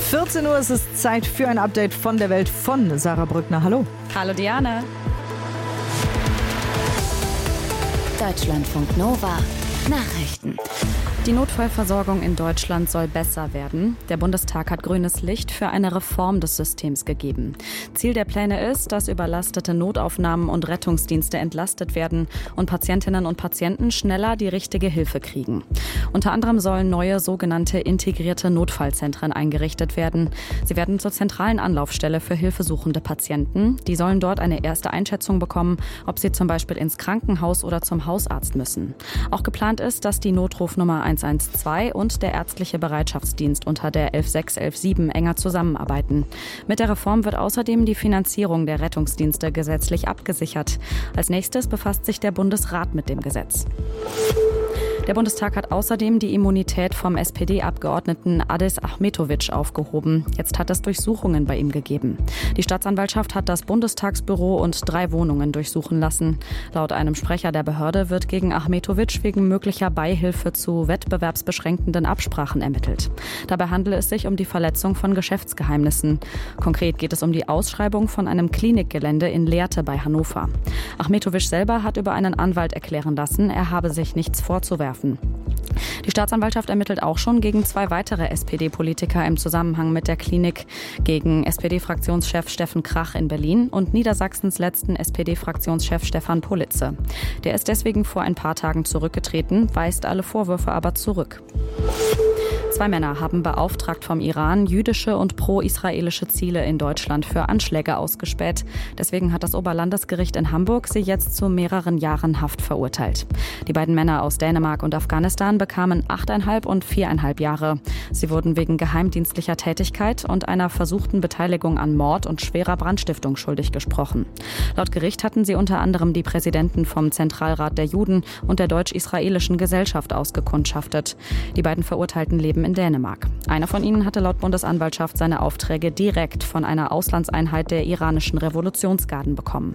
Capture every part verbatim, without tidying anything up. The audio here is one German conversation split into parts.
vierzehn Uhr ist es Zeit für ein Update von der Welt von Sarah Brückner. Hallo. Hallo Diana. Deutschlandfunk Nova. Nachrichten. Die Notfallversorgung in Deutschland soll besser werden. Der Bundestag hat grünes Licht für eine Reform des Systems gegeben. Ziel der Pläne ist, dass überlastete Notaufnahmen und Rettungsdienste entlastet werden und Patientinnen und Patienten schneller die richtige Hilfe kriegen. Unter anderem sollen neue sogenannte integrierte Notfallzentren eingerichtet werden. Sie werden zur zentralen Anlaufstelle für hilfesuchende Patienten. Die sollen dort eine erste Einschätzung bekommen, ob sie zum Beispiel ins Krankenhaus oder zum Hausarzt müssen. Auch geplant ist, dass die Notrufnummer eins eins zwei und der ärztliche Bereitschaftsdienst unter der elf sechs elf sieben enger zusammenarbeiten. Mit der Reform wird außerdem die Finanzierung der Rettungsdienste gesetzlich abgesichert. Als nächstes befasst sich der Bundesrat mit dem Gesetz. Der Bundestag hat außerdem die Immunität vom S P D-Abgeordneten Adis Ahmetović aufgehoben. Jetzt hat es Durchsuchungen bei ihm gegeben. Die Staatsanwaltschaft hat das Bundestagsbüro und drei Wohnungen durchsuchen lassen. Laut einem Sprecher der Behörde wird gegen Ahmetović wegen möglicher Beihilfe zu wettbewerbsbeschränkenden Absprachen ermittelt. Dabei handele es sich um die Verletzung von Geschäftsgeheimnissen. Konkret geht es um die Ausschreibung von einem Klinikgelände in Lehrte bei Hannover. Ahmetović selber hat über einen Anwalt erklären lassen, er habe sich nichts vorzuwerfen. Die Staatsanwaltschaft ermittelt auch schon gegen zwei weitere S P D-Politiker im Zusammenhang mit der Klinik, gegen S P D-Fraktionschef Steffen Krach in Berlin und Niedersachsens letzten S P D-Fraktionschef Stefan Politze. Der ist deswegen vor ein paar Tagen zurückgetreten, weist alle Vorwürfe aber zurück. Zwei Männer haben beauftragt vom Iran jüdische und pro-israelische Ziele in Deutschland für Anschläge ausgespäht. Deswegen hat das Oberlandesgericht in Hamburg sie jetzt zu mehreren Jahren Haft verurteilt. Die beiden Männer aus Dänemark und Afghanistan bekamen achteinhalb und viereinhalb Jahre. Sie wurden wegen geheimdienstlicher Tätigkeit und einer versuchten Beteiligung an Mord und schwerer Brandstiftung schuldig gesprochen. Laut Gericht hatten sie unter anderem die Präsidenten vom Zentralrat der Juden und der Deutsch-Israelischen Gesellschaft ausgekundschaftet. Die beiden Verurteilten leben in Dänemark. Einer von ihnen hatte laut Bundesanwaltschaft seine Aufträge direkt von einer Auslandseinheit der iranischen Revolutionsgarden bekommen.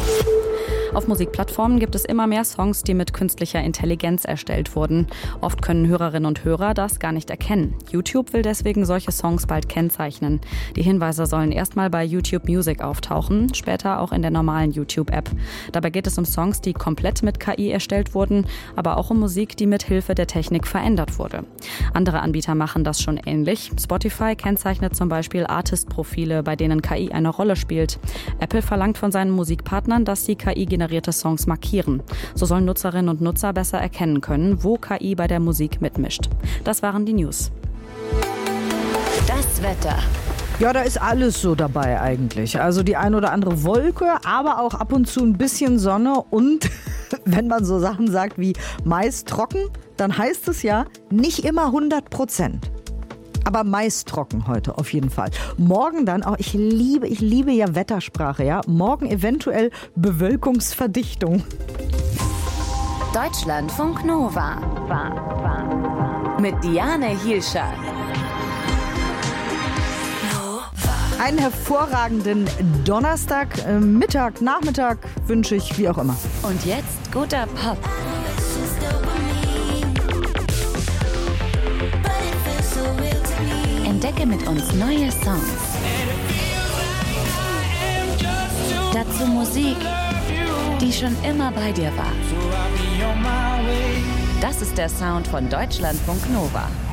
Auf Musikplattformen gibt es immer mehr Songs, die mit künstlicher Intelligenz erstellt wurden. Oft können Hörerinnen und Hörer das gar nicht erkennen. YouTube will deswegen solche Songs bald kennzeichnen. Die Hinweise sollen erstmal bei YouTube Music auftauchen, später auch in der normalen YouTube-App. Dabei geht es um Songs, die komplett mit K I erstellt wurden, aber auch um Musik, die mit Hilfe der Technik verändert wurde. Andere Anbieter machen das schon ähnlich. Spotify kennzeichnet zum Beispiel Artist-Profile, bei denen K I eine Rolle spielt. Apple verlangt von seinen Musikpartnern, dass sie K I generierte Songs markieren. So sollen Nutzerinnen und Nutzer besser erkennen können, wo K I bei der Musik mitmischt. Das waren die News. Das Wetter. Ja, da ist alles so dabei eigentlich. Also die ein oder andere Wolke, aber auch ab und zu ein bisschen Sonne und wenn man so Sachen sagt wie meist trocken, dann heißt es ja nicht immer hundert Prozent. Aber meist trocken heute auf jeden Fall. Morgen dann auch, ich liebe, ich liebe ja Wettersprache, ja. Morgen eventuell Bewölkungsverdichtung. Deutschlandfunk Nova. Mit Diane Hielscher. Einen hervorragenden Donnerstag, äh, Mittag, Nachmittag wünsche ich, wie auch immer. Und jetzt guter Pop. Entdecke mit uns neue Songs. Dazu Musik, die schon immer bei dir war. Das ist der Sound von Deutschlandfunk Nova.